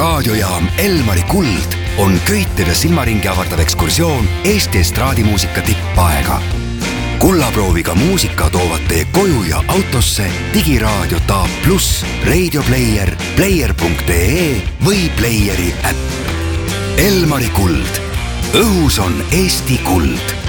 raadiojaam Elmari Kuld on köiteda silmaringi avardav ekskursioon Eesti estraadimuusika tippaega. Kullaprooviga muusika toovad teie koju ja autosse digiraadio Taab Plus, Radio Player, player.ee või Playeri äpp. Elmari Kuld. Õhus on Eesti kuld.